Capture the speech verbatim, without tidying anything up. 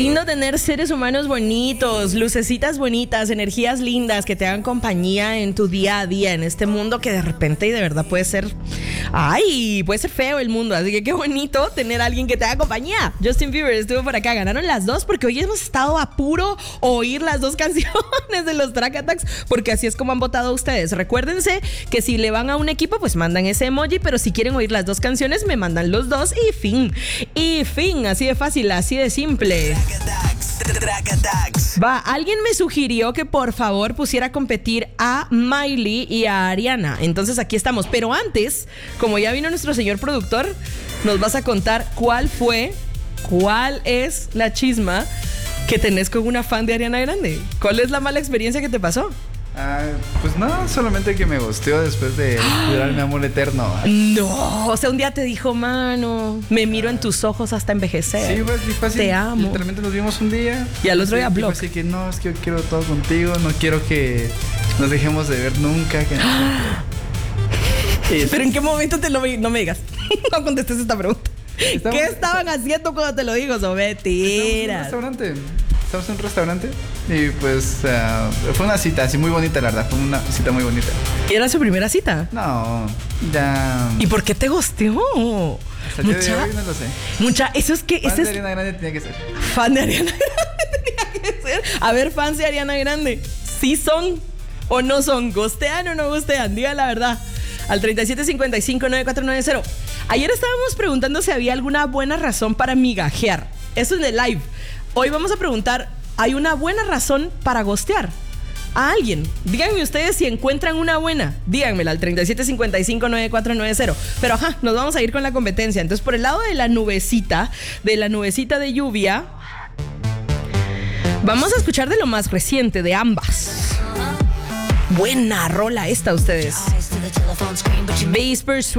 lindo tener seres humanos bonitos, lucecitas bonitas, energías lindas que te hagan compañía en tu día a día, en este mundo que de repente y de verdad puede ser, ay, puede ser feo el mundo, así que qué bonito tener a alguien que te haga compañía. Justin Bieber estuvo por acá, ganaron las dos porque hoy hemos estado a puro oír las dos canciones de los Track Attacks, porque así es como han votado ustedes. Recuérdense que si le van a un equipo, pues mandan ese emoji, pero si quieren oír las dos canciones, me mandan los dos y fin. Y fin, así de fácil, así de simple. Va, alguien me sugirió que por favor pusiera a competir a Miley y a Ariana. Entonces aquí estamos. Pero antes, como ya vino nuestro señor productor, nos vas a contar cuál fue, cuál es la chisma que tenés con una fan de Ariana Grande. ¿Cuál es la mala experiencia que te pasó? Ah, pues no, solamente que me gusteó después de durar mi amor eterno. No, o sea, un día te dijo, mano, me miro en tus ojos hasta envejecer. Sí, pues, fue así. Te amo. Literalmente nos vimos un día. Y al otro día sí, blog. Así que no, es que yo quiero todo contigo, no quiero que nos dejemos de ver nunca. Que no. Pero ¿en qué momento te lo vi? No me digas. No contestes esta pregunta. Estamos, ¿Qué estaban haciendo cuando te lo digo? So, mentiras. Estamos en un restaurante. Estamos en un restaurante y pues uh, fue una cita así muy bonita, la verdad. Fue una cita muy bonita. ¿Y era su primera cita? No, ya. ¿Y por qué te gusteó? Hasta el día de hoy no lo sé. Mucha, eso es que. Fan Ese de es, Ariana Grande tenía que ser. Fan de Ariana Grande tenía que ser. A ver, fans de Ariana Grande, ¿sí son o no son? ¿Gustean o no gustean? Digan la verdad. Al treinta y siete cincuenta y cinco noventa y cuatro noventa. Ayer estábamos preguntando si había alguna buena razón para migajear. Eso en el live. Hoy vamos a preguntar, ¿hay una buena razón para gostear a alguien? Díganme ustedes si encuentran una buena. Díganmela al treinta y siete cincuenta y cinco noventa y cuatro noventa. Pero ajá, nos vamos a ir con la competencia. Entonces, por el lado de la nubecita, de la nubecita de lluvia, vamos a escuchar de lo más reciente de ambas. Buena rola esta, ustedes. Bass